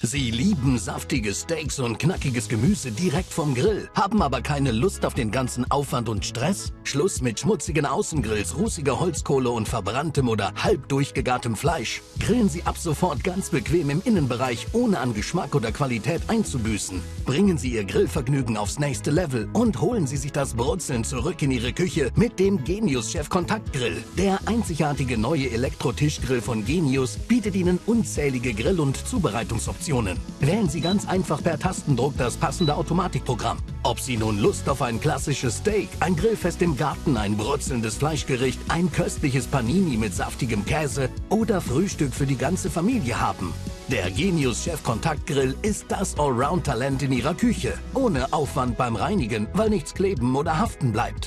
Sie lieben saftige Steaks und knackiges Gemüse direkt vom Grill, haben aber keine Lust auf den ganzen Aufwand und Stress? Schluss mit schmutzigen Außengrills, rußiger Holzkohle und verbranntem oder halb durchgegartem Fleisch. Grillen Sie ab sofort ganz bequem im Innenbereich, ohne an Geschmack oder Qualität einzubüßen. Bringen Sie Ihr Grillvergnügen aufs nächste Level und holen Sie sich das Brutzeln zurück in Ihre Küche mit dem Genius Chef Kontaktgrill. Der einzigartige neue Elektro-Tischgrill von Genius bietet Ihnen unzählige Grill- und Zubereitungsoptionen. Wählen Sie ganz einfach per Tastendruck das passende Automatikprogramm. Ob Sie nun Lust auf ein klassisches Steak, ein Grillfest im Garten, ein brutzelndes Fleischgericht, ein köstliches Panini mit saftigem Käse oder Frühstück für die ganze Familie haben. Der Genius Chef Kontaktgrill ist das Allround-Talent in Ihrer Küche. Ohne Aufwand beim Reinigen, weil nichts kleben oder haften bleibt.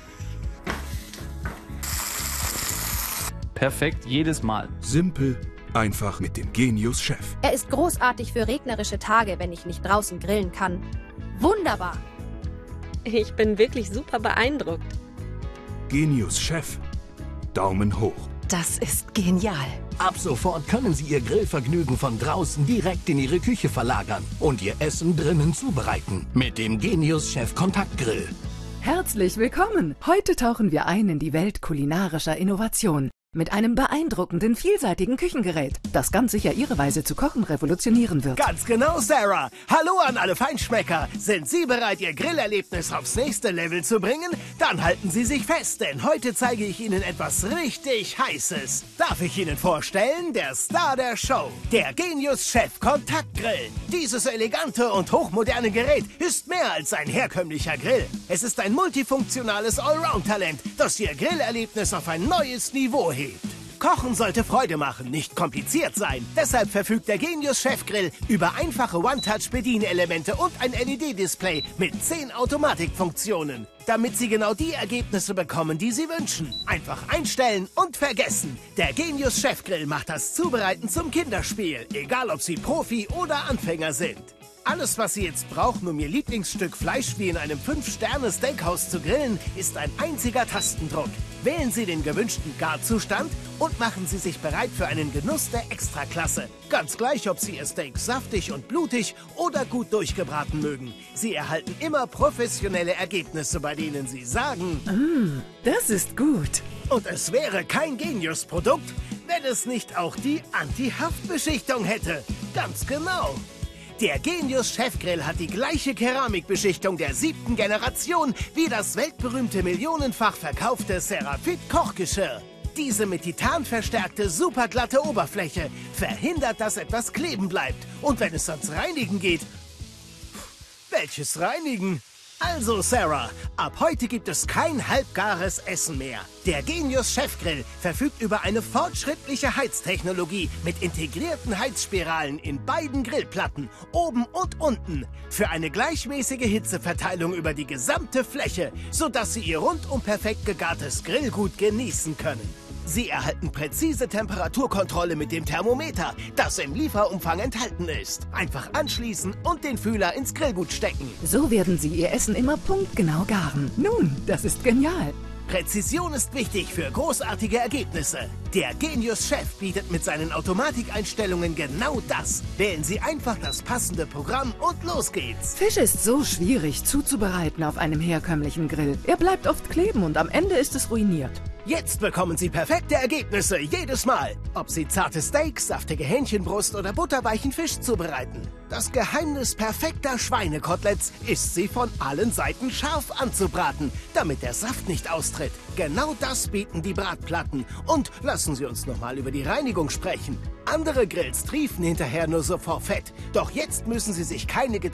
Perfekt jedes Mal. Simpel, einfach mit dem Genius Chef. Er ist großartig für regnerische Tage, wenn ich nicht draußen grillen kann. Wunderbar! Ich bin wirklich super beeindruckt. Genius Chef. Daumen hoch. Das ist genial. Ab sofort können Sie Ihr Grillvergnügen von draußen direkt in Ihre Küche verlagern und Ihr Essen drinnen zubereiten. Mit dem Genius Chef Kontaktgrill. Herzlich willkommen. Heute tauchen wir ein in die Welt kulinarischer Innovation. Mit einem beeindruckenden, vielseitigen Küchengerät, das ganz sicher Ihre Weise zu kochen revolutionieren wird. Ganz genau, Sarah. Hallo an alle Feinschmecker. Sind Sie bereit, Ihr Grillerlebnis aufs nächste Level zu bringen? Dann halten Sie sich fest, denn heute zeige ich Ihnen etwas richtig Heißes. Darf ich Ihnen vorstellen, der Star der Show, der Genius Chef Kontaktgrill. Dieses elegante und hochmoderne Gerät ist mehr als ein herkömmlicher Grill. Es ist ein multifunktionales Allround-Talent, das Ihr Grillerlebnis auf ein neues Niveau hebt. Kochen sollte Freude machen, nicht kompliziert sein. Deshalb verfügt der Genius Chef Grill über einfache One-Touch-Bedienelemente und ein LED-Display mit 10 Automatikfunktionen, damit Sie genau die Ergebnisse bekommen, die Sie wünschen. Einfach einstellen und vergessen. Der Genius Chef Grill macht das Zubereiten zum Kinderspiel, egal ob Sie Profi oder Anfänger sind. Alles, was Sie jetzt brauchen, um Ihr Lieblingsstück Fleisch wie in einem 5-Sterne-Steakhouse zu grillen, ist ein einziger Tastendruck. Wählen Sie den gewünschten Garzustand und machen Sie sich bereit für einen Genuss der Extraklasse. Ganz gleich, ob Sie Ihr Steak saftig und blutig oder gut durchgebraten mögen. Sie erhalten immer professionelle Ergebnisse, bei denen Sie sagen: Das ist gut. Und es wäre kein Genius-Produkt, wenn es nicht auch die Anti-Haftbeschichtung hätte. Ganz genau. Der Genius Chef Grill hat die gleiche Keramikbeschichtung der 7. Generation wie das weltberühmte millionenfach verkaufte Serafit Kochgeschirr. Diese mit Titan verstärkte superglatte Oberfläche verhindert, dass etwas kleben bleibt. Und wenn es ans Reinigen geht... Welches Reinigen? Also Sarah, ab heute gibt es kein halbgares Essen mehr. Der Genius Chef Grill verfügt über eine fortschrittliche Heiztechnologie mit integrierten Heizspiralen in beiden Grillplatten, oben und unten, für eine gleichmäßige Hitzeverteilung über die gesamte Fläche, sodass Sie Ihr rundum perfekt gegartes Grillgut genießen können. Sie erhalten präzise Temperaturkontrolle mit dem Thermometer, das im Lieferumfang enthalten ist. Einfach anschließen und den Fühler ins Grillgut stecken. So werden Sie Ihr Essen immer punktgenau garen. Nun, das ist genial. Präzision ist wichtig für großartige Ergebnisse. Der Genius Chef bietet mit seinen Automatikeinstellungen genau das. Wählen Sie einfach das passende Programm und los geht's. Fisch ist so schwierig zuzubereiten auf einem herkömmlichen Grill. Er bleibt oft kleben und am Ende ist es ruiniert. Jetzt bekommen Sie perfekte Ergebnisse jedes Mal. Ob Sie zarte Steaks, saftige Hähnchenbrust oder butterweichen Fisch zubereiten. Das Geheimnis perfekter Schweinekoteletts ist, sie von allen Seiten scharf anzubraten, damit der Saft nicht austritt. Genau das bieten die Bratplatten. Und lassen Sie uns nochmal über die Reinigung sprechen. Andere Grills triefen hinterher nur so vor Fett. Doch jetzt müssen Sie sich keine Gedanken